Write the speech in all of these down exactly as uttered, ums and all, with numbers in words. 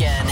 Nation.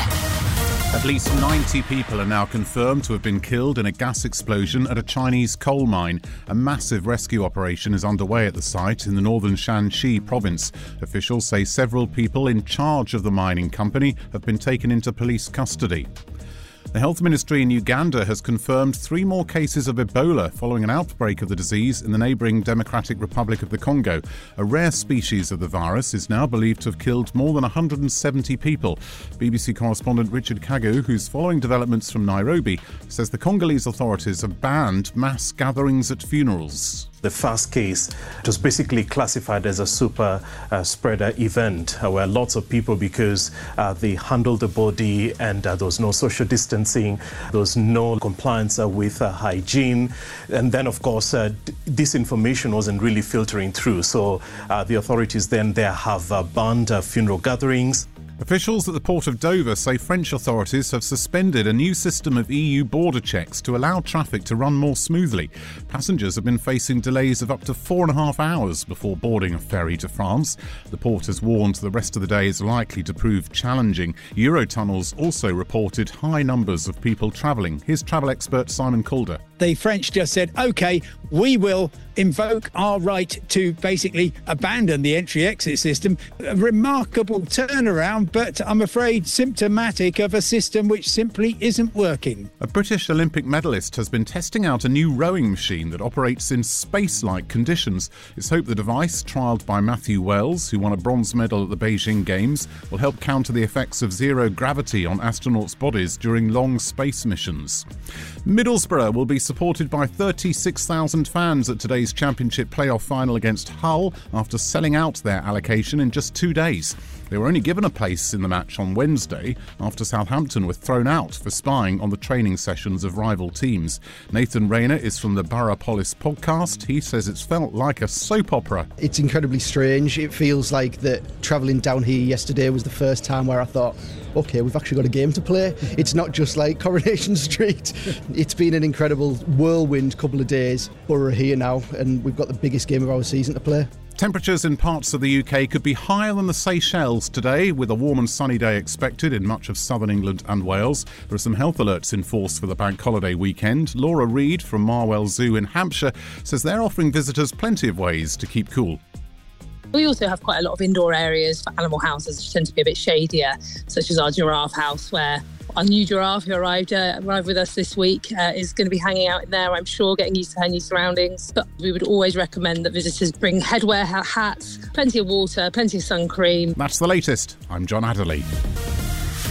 At least ninety people are now confirmed to have been killed in a gas explosion at a Chinese coal mine. A massive rescue operation is underway at the site in the northern Shanxi province. Officials say several people in charge of the mining company have been taken into police custody. The Health Ministry in Uganda has confirmed three more cases of Ebola following an outbreak of the disease in the neighbouring Democratic Republic of the Congo. A rare species of the virus is now believed to have killed more than one hundred seventy people. B B C correspondent Richard Kagu, who's following developments from Nairobi, says the Congolese authorities have banned mass gatherings at funerals. The first case was basically classified as a super uh, spreader event uh, where lots of people, because uh, they handled the body and uh, there was no social distancing, there was no compliance uh, with uh, hygiene. And then, of course, uh, d- this information wasn't really filtering through. So uh, the authorities then there have uh, banned uh, funeral gatherings. Officials at the port of Dover say French authorities have suspended a new system of E U border checks to allow traffic to run more smoothly. Passengers have been facing delays of up to four and a half hours before boarding a ferry to France. The port has warned the rest of the day is likely to prove challenging. Eurotunnels also reported high numbers of people travelling. Here's travel expert Simon Calder. The French just said, OK, we will invoke our right to basically abandon the entry-exit system. A remarkable turnaround, but I'm afraid symptomatic of a system which simply isn't working. A British Olympic medalist has been testing out a new rowing machine that operates in space-like conditions. It's hoped the device, trialled by Matthew Wells, who won a bronze medal at the Beijing Games, will help counter the effects of zero gravity on astronauts' bodies during long space missions. Middlesbrough will be supported by thirty-six thousand fans at today's Championship playoff final against Hull after selling out their allocation in just two days. They were only given a place in the match on Wednesday after Southampton were thrown out for spying on the training sessions of rival teams. Nathan Rayner is from the Borough Polis podcast. He says it's felt like a soap opera. It's incredibly strange. It feels like that travelling down here yesterday was the first time where I thought, OK, we've actually got a game to play. It's not just like Coronation Street. It's been an incredible whirlwind couple of days. Borough are here now and we've got the biggest game of our season to play. Temperatures in parts of the U K could be higher than the Seychelles today, with a warm and sunny day expected in much of southern England and Wales. There are some health alerts in force for the bank holiday weekend. Laura Reid from Marwell Zoo in Hampshire says they're offering visitors plenty of ways to keep cool. We also have quite a lot of indoor areas for animal houses, which tend to be a bit shadier, such as our giraffe house, where our new giraffe who arrived, uh, arrived with us this week uh, is going to be hanging out in there, I'm sure, getting used to her new surroundings. But we would always recommend that visitors bring headwear, hats, plenty of water, plenty of sun cream. That's the latest. I'm John Adderley.